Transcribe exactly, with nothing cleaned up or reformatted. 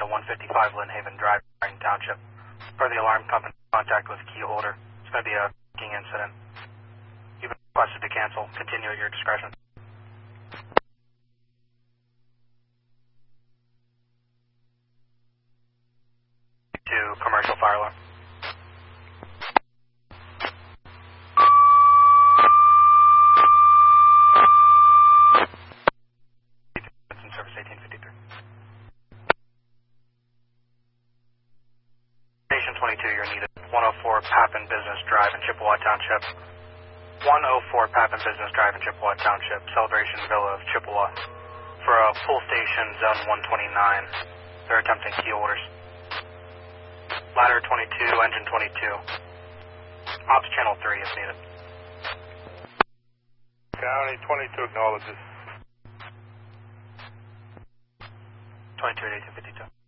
one fifty-five Lynn Haven Drive, Bryan Township. Per the alarm company, contact with key holder. It's going to be a f***ing incident. You've been requested to cancel. Continue at your discretion. To commercial fire alarm. Service eighteen fifty-three. Station twenty-two, you're needed. one oh four Papin Business Drive in Chippewa Township. one oh four Papin Business Drive in Chippewa Township, Celebration Villa of Chippewa. For a full station, zone one twenty-nine. They're attempting key orders. Ladder twenty-two, engine twenty-two. Ops channel three if needed. County twenty-two acknowledges. twenty-two at eighteen fifty-two.